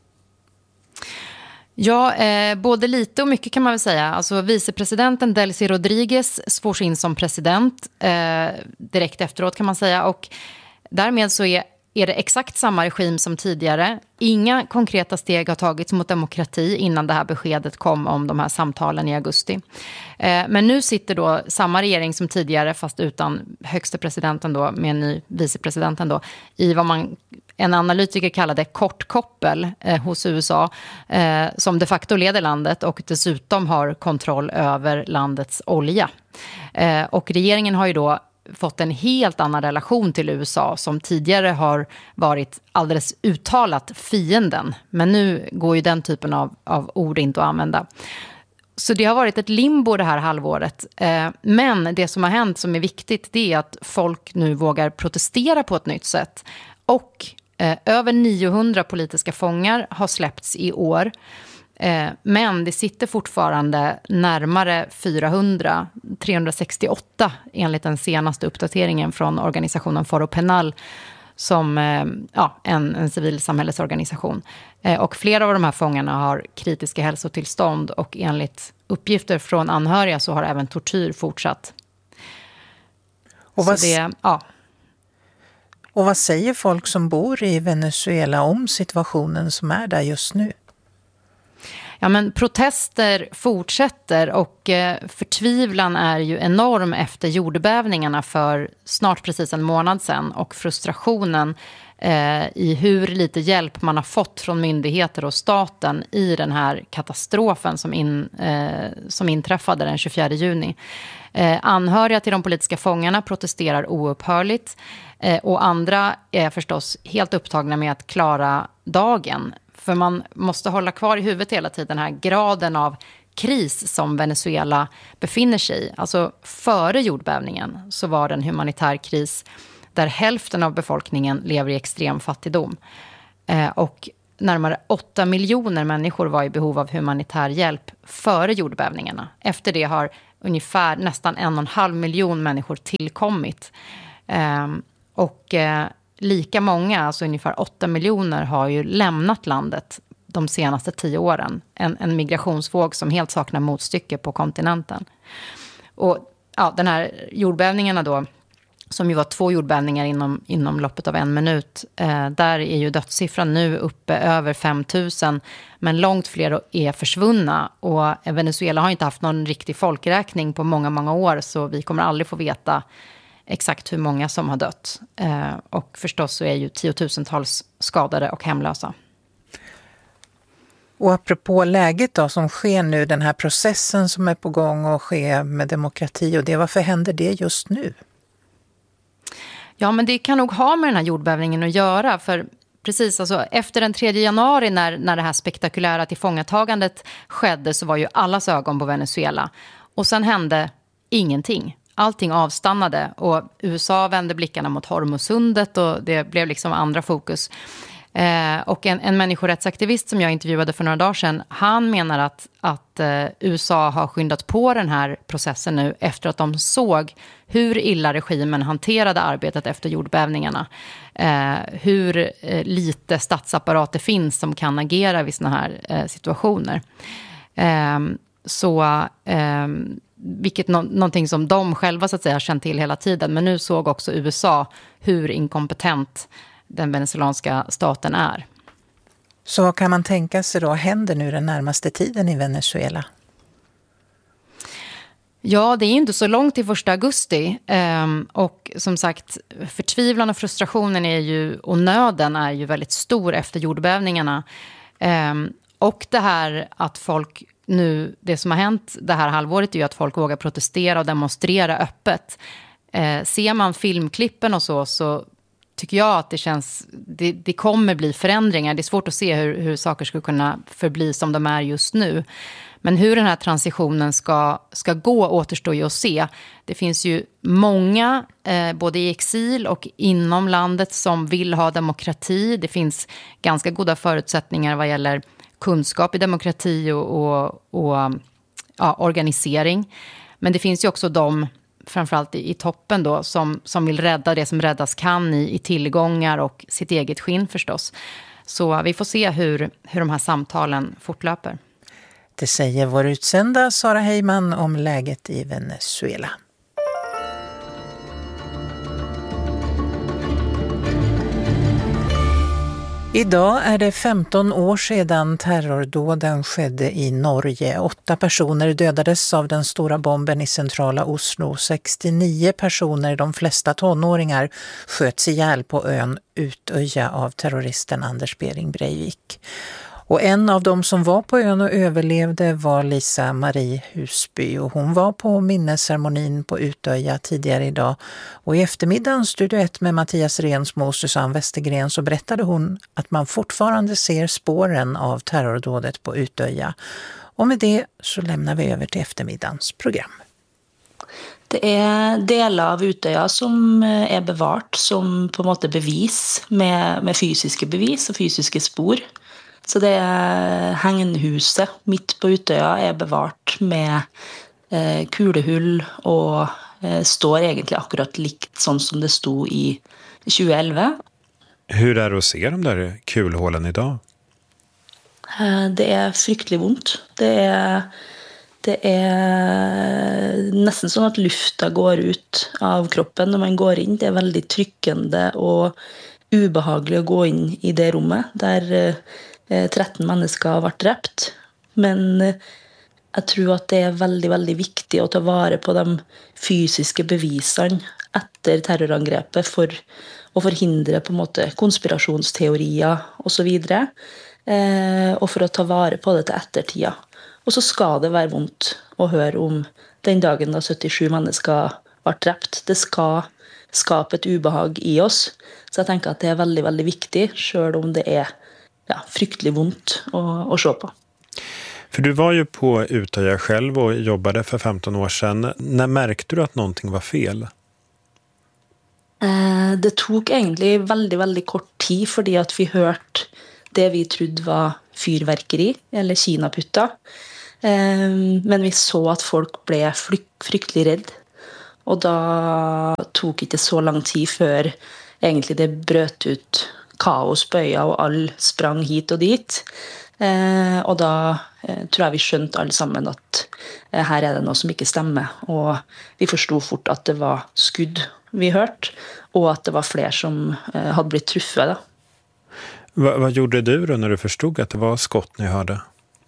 [SPEAKER 22] Ja, eh, både lite och mycket kan man väl säga. Alltså vicepresidenten Delcy Rodriguez svors in som president eh, direkt efteråt, kan man säga. Och därmed så är, är det exakt samma regim som tidigare. Inga konkreta steg har tagits mot demokrati innan det här beskedet kom om de här samtalen i augusti. Eh, men nu sitter då samma regering som tidigare, fast utan högsta presidenten då, med en ny vicepresidenten då, i vad man... en analytiker kallade kortkoppel eh, hos U S A eh, som de facto leder landet och dessutom har kontroll över landets olja. Eh, och regeringen har ju då fått en helt annan relation till U S A som tidigare har varit alldeles uttalat fienden. Men nu går ju den typen av, av ord inte att använda. Så det har varit ett limbo det här halvåret. Eh, men det som har hänt som är viktigt, det är att folk nu vågar protestera på ett nytt sätt. Och Eh, över niohundra politiska fångar har släppts i år. Eh, men det sitter fortfarande närmare fyrahundra, trehundrasextioåtta enligt den senaste uppdateringen från organisationen Foro Penal, som eh, ja, en, en civilsamhällesorganisation. Eh, och flera av de här fångarna har kritiska hälsotillstånd, och enligt uppgifter från anhöriga så har även tortyr fortsatt.
[SPEAKER 21] Och vad...
[SPEAKER 22] Så det, ja...
[SPEAKER 21] Och vad säger folk som bor i Venezuela om situationen som är där just nu?
[SPEAKER 22] Ja, men protester fortsätter, och eh, förtvivlan är ju enorm efter jordbävningarna för snart precis en månad sedan, och frustrationen eh, i hur lite hjälp man har fått från myndigheter och staten i den här katastrofen som, in, eh, som inträffade den tjugofjärde juni. Eh, anhöriga till de politiska fångarna protesterar oupphörligt, eh, och andra är förstås helt upptagna med att klara dagen. För man måste hålla kvar i huvudet hela tiden den här graden av kris som Venezuela befinner sig i. Alltså före jordbävningen så var det en humanitär kris där hälften av befolkningen lever i extrem fattigdom. Eh, och närmare åtta miljoner människor var i behov av humanitär hjälp före jordbävningarna. Efter det har ungefär nästan en och en halv miljon människor tillkommit. Eh, och eh, lika många, alltså ungefär åtta miljoner, har ju lämnat landet de senaste tio åren. En, en migrationsvåg som helt saknar motstycke på kontinenten. Och ja, den här jordbävningarna då, som ju var två jordbävningar inom, inom loppet av en minut. Eh, där är ju dödssiffran nu uppe över fem tusen, men långt fler är försvunna. Och Venezuela har inte haft någon riktig folkräkning på många, många år, så vi kommer aldrig få veta exakt hur många som har dött. Eh, och förstås så är ju tiotusentals skadade och hemlösa.
[SPEAKER 21] Och apropå läget då som sker nu, den här processen som är på gång och sker med demokrati och det, varför händer det just nu?
[SPEAKER 22] Ja, men det kan nog ha med den här jordbävningen att göra, för precis, alltså efter den tredje januari när, när det här spektakulära tillfångatagandet skedde så var ju allas ögon på Venezuela. Och sen hände ingenting. Allting avstannade och U S A vände blickarna mot Hormuzsundet och det blev liksom andra fokus. Eh, och en, en människorättsaktivist som jag intervjuade för några dagar sedan, han menar att, att eh, U S A har skyndat på den här processen nu efter att de såg hur illa regimen hanterade arbetet efter jordbävningarna. Eh, hur eh, lite statsapparat det finns som kan agera vid såna här eh, situationer. Eh, så... Eh, vilket no- någonting som de själva så att säga har känt till hela tiden. Men nu såg också U S A hur inkompetent den venezuelanska staten är.
[SPEAKER 21] Så vad kan man tänka sig då händer nu den närmaste tiden i Venezuela?
[SPEAKER 22] Ja, det är ju inte så långt till första augusti. Ehm, och som sagt, förtvivlan och frustrationen är ju, och nöden är ju väldigt stor efter jordbävningarna. Ehm, och det här att folk nu, det som har hänt det här halvåret är ju att folk vågar protestera och demonstrera öppet. Eh, ser man filmklippen och så, så tycker jag att det känns, det, det kommer bli förändringar. Det är svårt att se hur, hur saker skulle kunna förbli som de är just nu. Men hur den här transitionen ska, ska gå återstår ju att se. Det finns ju många, eh, både i exil och inom landet, som vill ha demokrati. Det finns ganska goda förutsättningar vad gäller kunskap i demokrati och, och, och ja, organisering. Men det finns ju också de, framförallt i, i toppen då, som, som vill rädda det som räddas kan i, i tillgångar och sitt eget skinn förstås. Så vi får se hur, hur de här samtalen fortlöper.
[SPEAKER 21] Det säger vår utsända Sara Heyman om läget i Venezuela. Idag är det femton år sedan terrordåden skedde i Norge. Åtta personer dödades av den stora bomben i centrala Oslo. sextionio personer, de flesta tonåringar, sköts ihjäl på ön Utöja av terroristen Anders Behring Breivik. Och en av dem som var på ön och överlevde var Lisa Marie Husby, och hon var på minnesceremonin på Utöja tidigare idag. Och i eftermiddagen Studio ett med Mattias Rensmo och Susanne Westergren så berättade hon att man fortfarande ser spåren av terrordådet på Utöja. Och med det så lämnar vi över till eftermiddagens program.
[SPEAKER 1] Det är delar av Utöja som är bevart som på något sätt bevis med, med fysiska bevis och fysiska spår. Så det är hänghuset mitt på Utöja är bevart med eh, kulehull och eh, står egentligen akkurat likt sånt som det stod i tjugoelva.
[SPEAKER 2] Hur är det att se de där kulhålen idag?
[SPEAKER 1] Eh, det är fryktligt ont. Det är, det är nästan som att lufta går ut av kroppen när man går in. Det är väldigt tryckande och obehagligt att gå in i det rummet där eh, tretton mennesker har vært drept, men jeg tror at det er veldig, veldig viktig å ta vare på de fysiske bevisene etter terrorangrepet for å forhindre på en måte konspirasjonsteorier og så videre, eh, og for å ta vare på det til ettertida. Og så skal det være vondt å høre om den dagen da syttisju mennesker var drept. Det skal skape et ubehag i oss, så jeg tenker at det er veldig, veldig viktig, selv om det er ja, fryktligt vondt att, att se på.
[SPEAKER 2] För du var ju på Utöja själv och jobbade för femton år sedan. När märkte du att någonting var fel?
[SPEAKER 1] Eh, det tog egentligen väldigt, väldigt kort tid fordi att vi hört det vi trodde var fyrverkeri eller kinaputta. Eh, men vi så att folk blev fryktligt rädd. Och då tog inte så lång tid för egentligen det bröt ut kaos på øya, og all sprang hit og dit. Eh, og da eh, tror jeg vi skjønte alle sammen at eh, her er det noe som ikke stemmer. Og vi forstod fort at det var skudd vi hørte, og at det var flere som eh, hadde blitt truffet. Da.
[SPEAKER 2] Va, vad gjorde du då när du förstod att det var skott ni hörde?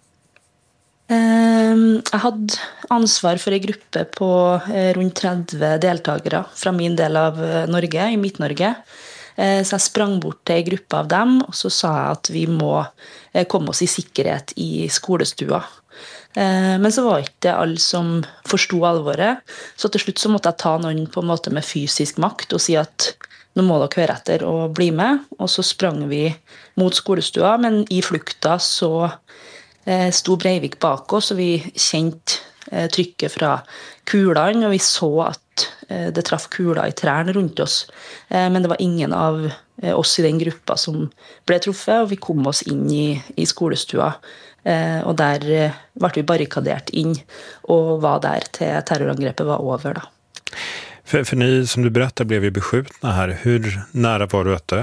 [SPEAKER 1] Eh, jeg hadde ansvar for en gruppe på eh, rundt tretti deltagere fra min del av eh, Norge, i Midt-Norge. Så jeg sprang bort til en gruppe av dem, og så sa jeg at vi må komme oss i sikkerhet i skolestua. Men så var ikke det alle som forstod alvoret, så til slutt så måtte jeg ta noen på en måte med fysisk makt og si at nå må dere høre etter og bli med, og så sprang vi mot skolestua, men i flukta så sto Breivik bak oss, og vi kjente trykket fra kulene, og vi så at det traff kula i trærne rundt oss. Men det var ingen av oss i den gruppa som ble truffet, og vi kom oss inn i, i skolestua. Og der ble vi barrikadert inn, og var der til terrorangrepet var over. Da.
[SPEAKER 2] För, för ni, som du berättar, blev ju beskjutna här. Hur nära var du att dö?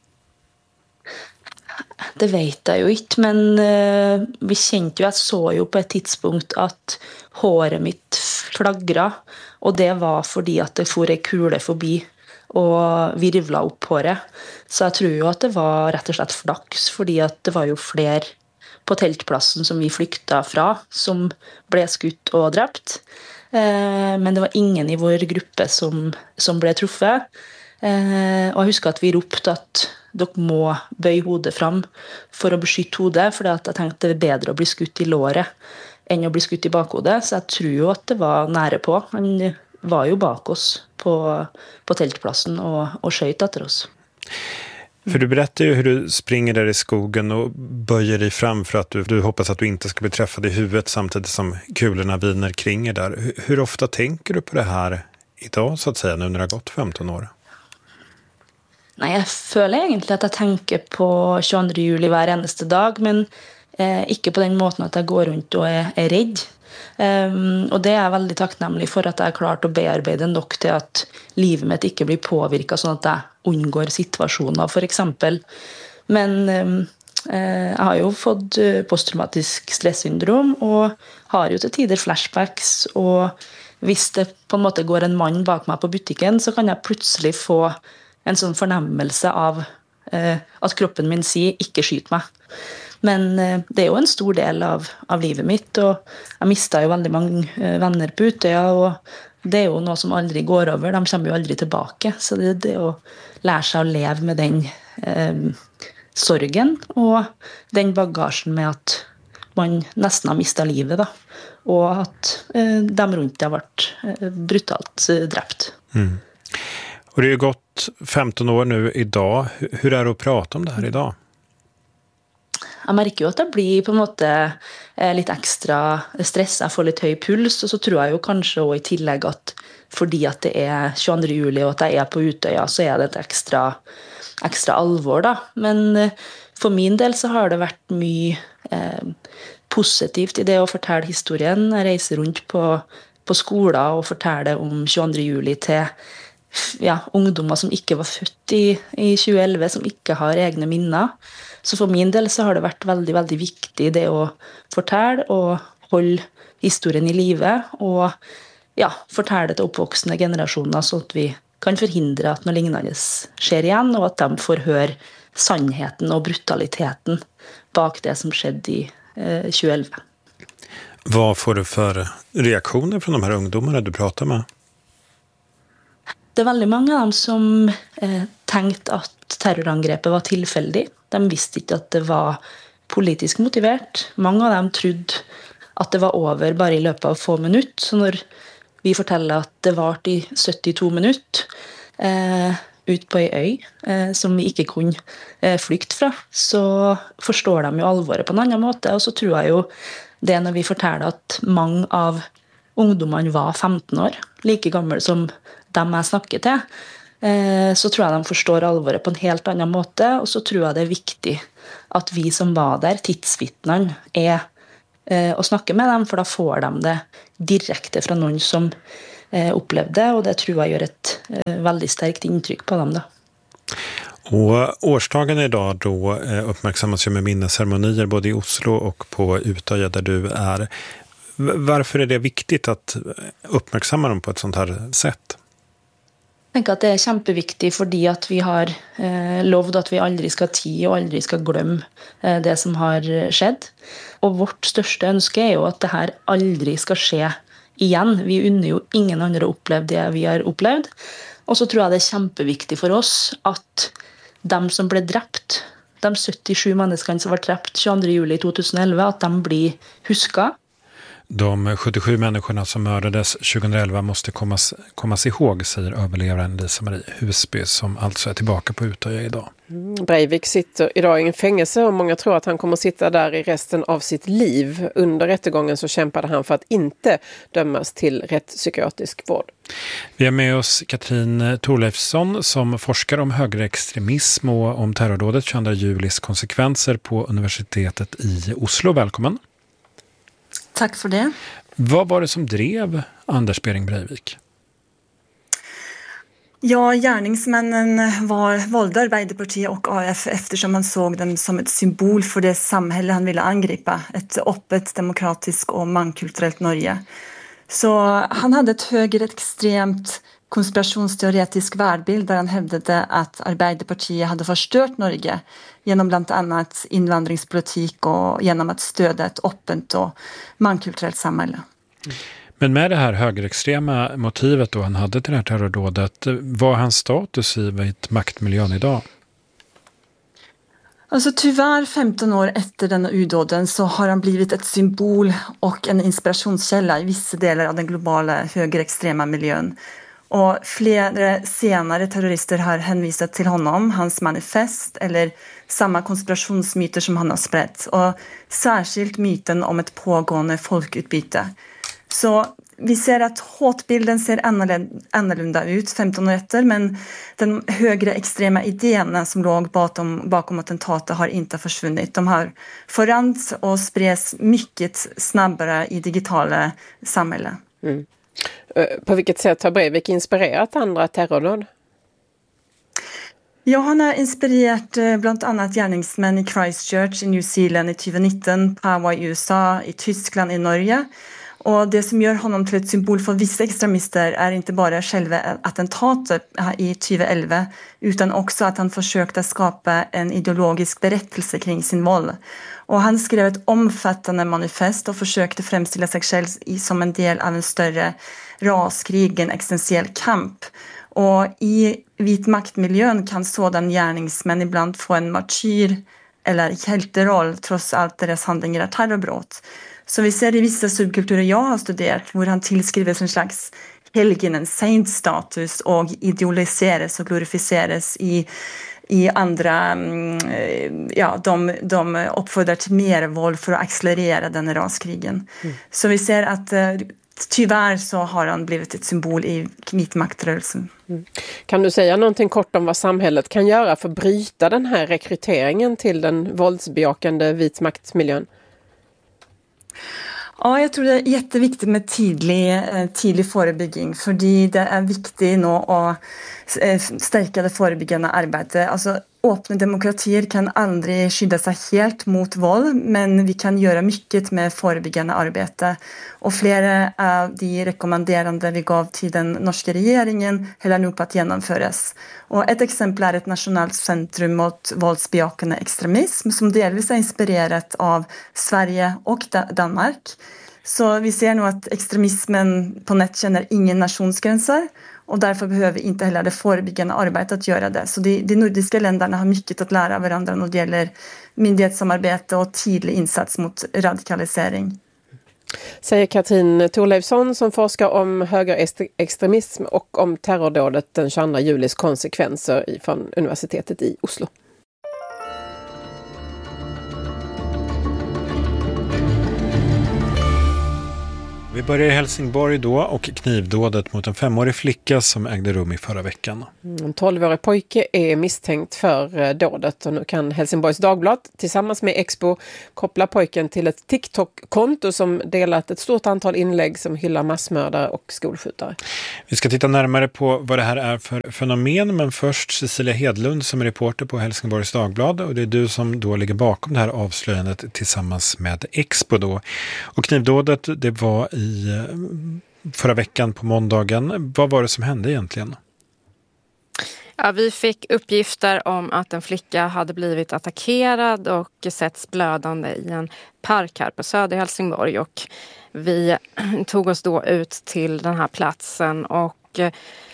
[SPEAKER 1] Det vet jeg jo ikke, men uh, vi kjente jo, jeg så jo på et tidspunkt at håret mitt flagra, og det var fordi at det for en kule forbi og virvla opp håret. Så jeg tror jo at det var rett og slett flaks, fordi at det var jo flere på teltplassen som vi flykta fra, som ble skutt og drept. Uh, men det var ingen i vår gruppe som, som ble truffet. Uh, og jeg husker at vi ropte at dere må bøye hodet fram for å beskytte hodet, for jeg tenkte det er bedre å bli skutt i låret enn å bli skutt i bakhodet, så jeg tror jo at det var nære på. Han var jo bak oss på, på teltplassen og, og skjøt etter oss.
[SPEAKER 2] För du berättar ju hur du springer där i skogen och böjer dig fram för att du, du hoppas att du inte ska bli träffad i huvudet samtidigt som kulorna viner kring er där. Hur, hur ofta tänker du på det här idag, så att säga, nu när det har gått femton år?
[SPEAKER 1] Nei, jeg føler egentlig at jeg tenker på tjueandre juli hver eneste dag, men eh, ikke på den måten at jeg går rundt og er, er redd. Um, og det er jeg veldig takknemlig for, at jeg har klart å bearbeide nok til at livet mitt ikke blir påvirket, sånn at jeg unngår situasjoner, for eksempel. Men um, eh, jeg har jo fått posttraumatisk stressyndrom, og har jo til tider flashbacks, og hvis det på en måte går en mann bak meg på butikken, så kan jeg plutselig få en sånn fornemmelse av eh, at kroppen min sier, ikke skyt meg. Men eh, det er jo en stor del av, av livet mitt, og jeg mistet jo veldig mange eh, venner på Utøya, og det er jo noe som aldri går over, de kommer jo aldri tilbake. Så det er det å lære seg å leve med den eh, sorgen, og den bagasjen med at man nesten har mistet livet, da. Og at eh, de rundt det har vært eh, brutalt eh, drept.
[SPEAKER 2] Mm. Och det har ju gått femton år nu idag. Hur är det att prata om det här idag?
[SPEAKER 1] Jeg merker jo at jeg blir på en måte litt ekstra stresset, jeg får litt høy puls, og så tror jeg jo kanskje også i tillegg at fordi at det er tjueandre juli og at jeg er på Utøya, så er det et ekstra, ekstra alvor da. Men for min del så har det vært mye eh, positivt i det å fortelle historien. Jeg reiser rundt på, på skoler og forteller om tjueandre juli til ja, ungdommer som ikke var født i, i tjue elleve, som ikke har egne minner. Så for min del så har det vært veldig, veldig viktig det å fortelle og holde historien i livet, og ja, fortelle til oppvoksende generasjoner, så at vi kan forhindre at noe lignende skjer igjen, og at de får høre sannheten og brutaliteten bak det som skjedde i eh, tjue elleve.
[SPEAKER 2] Vad får du för reaktioner från de här ungdomarna du pratar med?
[SPEAKER 1] Det er veldig mange av dem som eh, tenkte at terrorangrepet var tilfeldig. De visste ikke at det var politisk motivert. Mange av dem trodde at det var over bare i løpet av få minutter. Så når vi forteller at det varte i syttito minutter eh, ut på en øy eh, som vi ikke kunne eh, flykte fra, så forstår de jo alvoret på en annen måte. Og så tror jeg jo det når vi forteller at mange av ungdommene var femten år, like gamle som dem jeg snakker til, så tror jeg de forstår alvoret på en helt annen måte, og så tror jeg det er viktig at vi som var der, tidsvittnene, er å snakke med dem, for da får de det direkte fra noen som opplevde det, og det tror jeg gjør ett väldigt starkt intryck på dem. Då.
[SPEAKER 2] Och årsdagen idag då uppmärksammas ju med minnesceremonier både i Oslo och på Utøya där du är. Varför är det viktigt att uppmärksamma dem på ett sånt här sätt?
[SPEAKER 1] Jeg tenker at det er kjempeviktig fordi at vi har eh, lovd at vi aldri skal tie og aldri skal glemme eh, det som har skjedd. Og vårt største ønske er jo at det her aldri skal skje igjen. Vi unner jo ingen andre å oppleve det vi har opplevd. Og så tror jeg det er kjempeviktig for oss at de som blev drept, de syttisju menneskene som var drept tjugoandra juli tjugoelva, att de blir huska.
[SPEAKER 2] De sjuttiosju människorna som mördades tjugoelva måste kommas, kommas ihåg, säger överlevaren Lisa-Marie Husby, som alltså är tillbaka på Utöja idag.
[SPEAKER 4] Mm, Breivik sitter idag i en fängelse och många tror att han kommer att sitta där i resten av sitt liv. Under rättegången så kämpade han för att inte dömas till rättspsykiatrisk vård.
[SPEAKER 2] Vi har med oss Katrin Thorleifsson som forskar om högerextremism och om terrordådet tjugoandra julis konsekvenser på universitetet i Oslo. Välkommen!
[SPEAKER 6] Tack för det.
[SPEAKER 2] Vad var det som drev Anders Behring Breivik?
[SPEAKER 6] Ja, gärningsmännen var valde Arbeiderpartiet och A F eftersom han såg dem som ett symbol för det samhälle han ville angripa. Ett öppet, demokratiskt och mångkulturellt Norge. Så han hade ett högerextremt konspirationsteoretisk världsbild där han hävdade att Arbeiderpartiet hade förstört Norge genom bland annat invandringspolitik och genom att stödja ett öppet och mångkulturellt samhälle.
[SPEAKER 2] Men med det här högerextrema motivet då han hade till det här terrordådet, vad är hans status i vid maktmiljön idag?
[SPEAKER 6] Alltså tyvärr femton år efter denna udåden så har han blivit ett symbol och en inspirationskälla i vissa delar av den globala högerextrema miljön. Och flera senare terrorister har hänvisat till honom, hans manifest eller samma konspirationsmyter som han har sprätt. Och särskilt myten om ett pågående folkutbyte. Så vi ser att hotbilden ser annorlunda ut femton år efter, men den högre extrema idéerna som låg bakom, bakom attentatet har inte försvunnit. De har förändrats och spreds mycket snabbare i digitala samhällen.
[SPEAKER 4] Mm. På vilket sätt har Breivik inspirerat andra terrordåd?
[SPEAKER 6] Ja, han har inspirerat bland annat gärningsmän i Christchurch i New Zealand i tjugonitton, Pawa i U S A, i Tyskland i Norge. Och det som gör honom till ett symbol för vissa extremister är inte bara själva attentatet i tjugoelva utan också att han försökte skapa en ideologisk berättelse kring sin våld. Och han skrev ett omfattande manifest och försökte framställa sig själv som en del av en större raskrig, en existentiell kamp. Och i vit maktmiljön kan sådan gärningsmän ibland få en martyr eller hjälteroll trots allt deras handlingar är terrorbrott. Så vi ser i vissa subkulturer jag har studerat hvor han tillskriver en slags helgen, en saint-status och idealiseras och glorificeras i, i andra, ja, de, de uppfordrar till mer våld för att accelerera den raskrigen. Mm. Så vi ser att tyvärr så har han blivit ett symbol i mittmaktrörelsen.
[SPEAKER 4] Mm. Kan du säga någonting kort om vad samhället kan göra för att bryta den här rekryteringen till den våldsbejakande vitmaktmiljön?
[SPEAKER 6] Ja, jag tror det är jätteviktigt med tidig, tidig förebygging, för det är viktigt nu att stärka det förebyggande arbetet. Alltså, öppna demokratier kan aldrig skydda sig helt mot våld, men vi kan göra mycket med förebyggande arbete. Och flera av de rekommenderande vi gav till den norska regeringen håller nu på att genomföras. Och ett exempel är ett nationellt centrum mot våldsbejakande extremism som delvis är inspirerat av Sverige och Danmark. Så vi ser nu att extremismen på nät känner ingen nationsgränser. Och därför behöver inte heller det förebyggande arbetet att göra det. Så de, de nordiska länderna har mycket att lära av varandra när det gäller myndighetssamarbete och tidig insats mot radikalisering.
[SPEAKER 4] Säger Katrin Thorleifsson som forskar om högerextremism och om terrordådet den tjugoandra julis konsekvenser från universitetet i Oslo.
[SPEAKER 2] Vi börjar i Helsingborg då och knivdådet mot en femårig flicka som ägde rum i förra veckan.
[SPEAKER 4] En tolvårig pojke är misstänkt för dådet och nu kan Helsingborgs Dagblad tillsammans med Expo koppla pojken till ett TikTok-konto som delat ett stort antal inlägg som hyllar massmördare och skolskjutare.
[SPEAKER 2] Vi ska titta närmare på vad det här är för fenomen, men först Cecilia Hedlund som är reporter på Helsingborgs Dagblad, och det är du som då ligger bakom det här avslöjandet tillsammans med Expo då. Och knivdådet, det var i i förra veckan på måndagen. Vad var det som hände egentligen?
[SPEAKER 23] Ja, vi fick uppgifter om att en flicka hade blivit attackerad och setts blödande i en park här på söder Helsingborg, och vi tog oss då ut till den här platsen och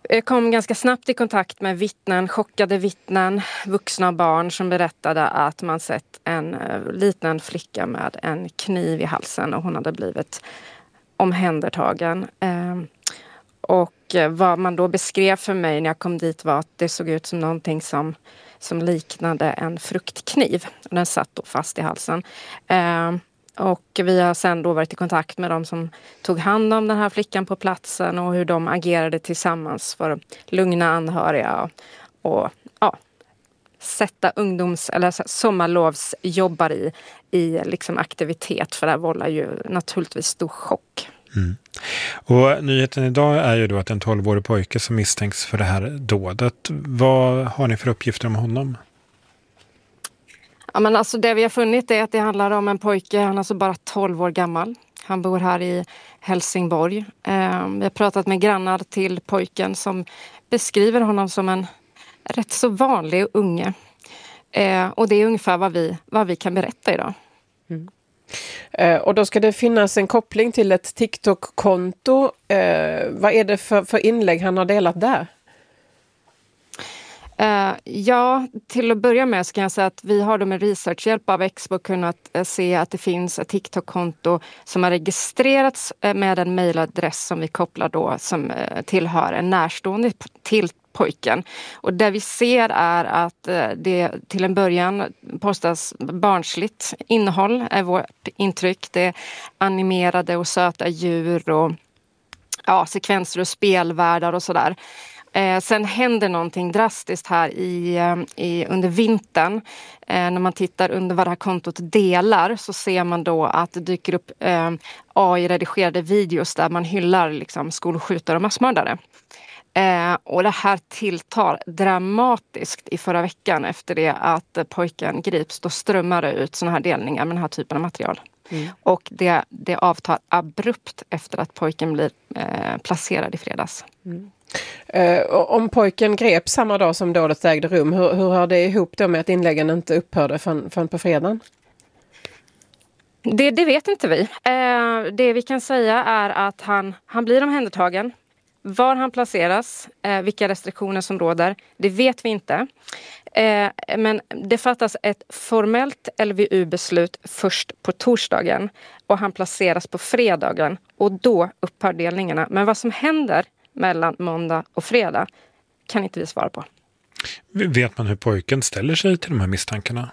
[SPEAKER 23] Jag kom ganska snabbt i kontakt med vittnen, chockade vittnen, vuxna barn som berättade att man sett en liten flicka med en kniv i halsen och hon hade blivit omhändertagen. Och vad man då beskrev för mig när jag kom dit var att det såg ut som någonting som, som liknade en fruktkniv. Den satt då fast i halsen. Och vi har sen då varit i kontakt med de som tog hand om den här flickan på platsen och hur de agerade tillsammans för att lugna anhöriga och, och ja, sätta ungdoms- eller sommarlovsjobbar i, i liksom aktivitet, för det här vållar ju naturligtvis stor chock.
[SPEAKER 2] Mm. Och nyheten idag är ju då att en tolvårig pojke som misstänks för det här dådet. Vad har ni för uppgifter om honom?
[SPEAKER 23] Ja, men alltså det vi har funnit är att det handlar om en pojke, han är alltså bara tolv år gammal. Han bor här i Helsingborg. Eh, vi har pratat med grannar till pojken som beskriver honom som en rätt så vanlig unge. Eh, och det är ungefär vad vi, vad vi kan berätta idag.
[SPEAKER 4] Mm. Eh, och då ska det finnas en koppling till ett TikTok-konto. Eh, vad är det för, för inlägg han har delat där?
[SPEAKER 23] Uh, ja, till att börja med så kan jag säga att vi har då med researchhjälp av Expo kunnat uh, se att det finns ett TikTok-konto som har registrerats uh, med en mejladress som vi kopplar då som uh, tillhör en närstående till pojken. Och det vi ser är att uh, det till en början postas barnsligt innehåll är vårt intryck. Det är animerade och söta djur och ja, sekvenser och spelvärldar och sådär. Eh, sen händer någonting drastiskt här i, i, under vintern. Eh, när man tittar under vad det här kontot delar så ser man då att det dyker upp eh, A I-redigerade videos där man hyllar liksom, skolskjutare och massmördare. Eh, och det här tilltar dramatiskt i förra veckan efter det att pojken grips. Då strömmar det ut såna här delningar med den här typen av material. Mm. Och det, det avtar abrupt efter att pojken blir eh, placerad i fredags.
[SPEAKER 4] Mm. Uh, om pojken grep samma dag som dådet ägde rum, hur, hur har det ihop då med att inläggen inte upphörde förrän, förrän på fredagen?
[SPEAKER 23] Det, det vet inte vi. Uh, det vi kan säga är att han, han blir omhändertagen. Var han placeras, uh, vilka restriktioner som råder, det vet vi inte. Uh, men det fattas ett formellt L V U-beslut först på torsdagen och han placeras på fredagen och då upphör delningarna. Men vad som händer mellan måndag och fredag kan inte vi svara på.
[SPEAKER 2] Vet man hur pojken ställer sig till de här misstankarna?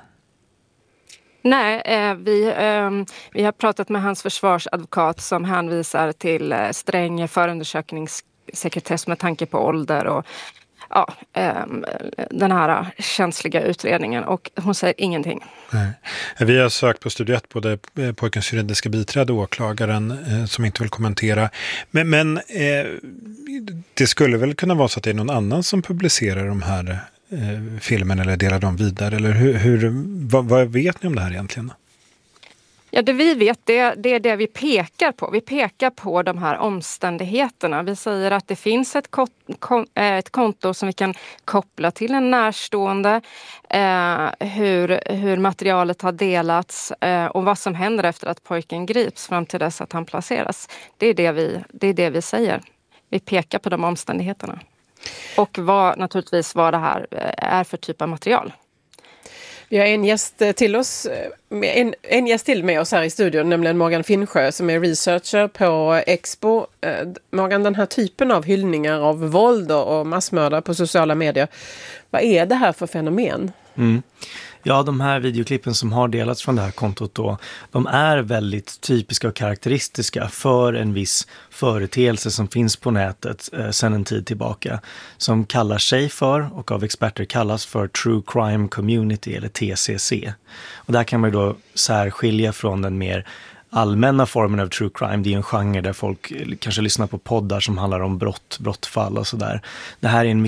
[SPEAKER 23] Nej, eh, vi, eh, vi har pratat med hans försvarsadvokat som hänvisar till eh, sträng förundersökningssekretess med tanke på ålder och ja, eh, den här känsliga utredningen, och hon säger ingenting.
[SPEAKER 2] Nej. Vi har sökt på Studio ett både pojkens juridiska biträde och åklagaren eh, som inte vill kommentera. Men, men eh, det skulle väl kunna vara så att det är någon annan som publicerar de här eh, filmerna eller delar dem vidare? Eller hur, hur, vad, vad vet ni om det här egentligen?
[SPEAKER 23] Ja, det vi vet det, det är det vi pekar på. Vi pekar på de här omständigheterna. Vi säger att det finns ett, ko- kon- ett konto som vi kan koppla till en närstående. Eh, hur, hur materialet har delats eh, och vad som händer efter att pojken grips fram till dess att han placeras. Det är det vi, det är det vi säger. Vi pekar på de omständigheterna. Och vad, naturligtvis vad det här är för typ av material.
[SPEAKER 4] Vi har en gäst till oss, en, en gäst till med oss här i studion, nämligen Morgan Finnsjö som är researcher på Expo. Morgan, den här typen av hyllningar av våld och massmördare på sociala medier, vad är det här för fenomen?
[SPEAKER 5] Mm. Ja, de här videoklippen som har delats från det här kontot då, de är väldigt typiska och karaktäristiska för en viss företeelse som finns på nätet eh, sedan en tid tillbaka, som kallar sig för och av experter kallas för True Crime Community eller T C C. Och där kan man ju då särskilja från den mer allmänna formen av true crime. Det är en genre där folk kanske lyssnar på poddar som handlar om brott, brottfall och sådär. Det här är en